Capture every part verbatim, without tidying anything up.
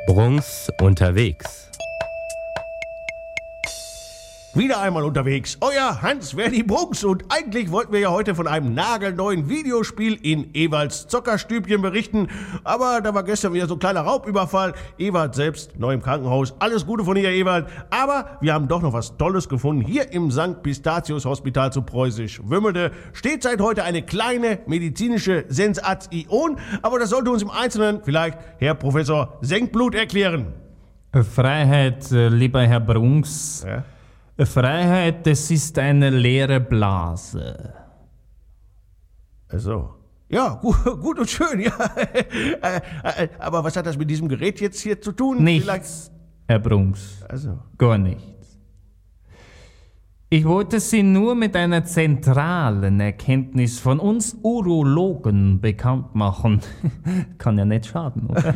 Brunks unterwegs. Wieder einmal unterwegs. Euer Hans-Verdi Brunks. Und eigentlich wollten wir ja heute von einem nagelneuen Videospiel in Evalds Zockerstübchen berichten. Aber da war gestern wieder so ein kleiner Raubüberfall. Ewald selbst neu im Krankenhaus. Alles Gute von hier, Ewald. Aber wir haben doch noch was Tolles gefunden. Hier im Sankt Pistazius Hospital zu Preußisch Wümmelde steht seit heute eine kleine medizinische Sensation. Aber das sollte uns im Einzelnen vielleicht Herr Professor Senkblut erklären. Freiheit, lieber Herr Brunks. Ja? Freiheit, das ist eine leere Blase. So. Ja, gut, gut und schön, ja. Aber was hat das mit diesem Gerät jetzt hier zu tun? Nichts, Vielleicht... Herr Brunks. Also. Gar nichts. Ich wollte Sie nur mit einer zentralen Erkenntnis von uns Urologen bekannt machen. Kann ja nicht schaden, oder?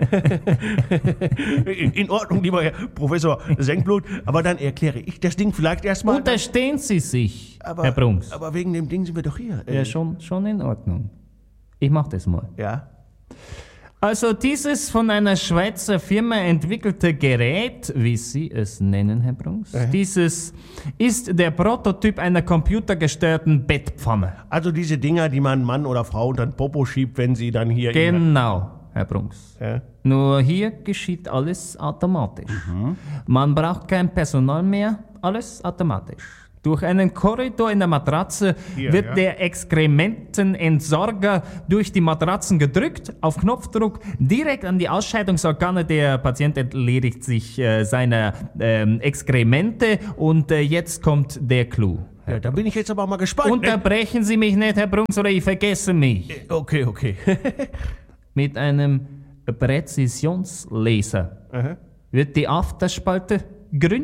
in, in Ordnung, lieber Herr Professor Senkblut. Aber dann erkläre ich das Ding vielleicht erstmal. Unterstehen Sie sich, aber, Herr Brunks. Aber wegen dem Ding sind wir doch hier. Ja, schon, schon in Ordnung. Ich mach das mal. Ja. Also dieses von einer Schweizer Firma entwickelte Gerät, wie Sie es nennen, Herr Brunks, Äh. dieses ist der Prototyp einer computergesteuerten Bettpfanne. Also diese Dinger, die man Mann oder Frau unter den Popo schiebt, wenn sie dann hier... Genau, Herr Brunks. Ja. Nur hier geschieht alles automatisch. Mhm. Man braucht kein Personal mehr, alles automatisch. Durch einen Korridor in der Matratze Hier, wird ja. der Exkrementenentsorger durch die Matratzen gedrückt, auf Knopfdruck, direkt an die Ausscheidungsorgane. Der Patient entledigt sich äh, seiner ähm, Exkremente und äh, jetzt kommt der Clou. Ja, da bin ich jetzt aber mal gespannt. Unterbrechen Sie mich nicht, Herr Brunks, oder ich vergesse mich. Okay, okay. Mit einem Präzisionslaser Aha. wird die Afterspalte grün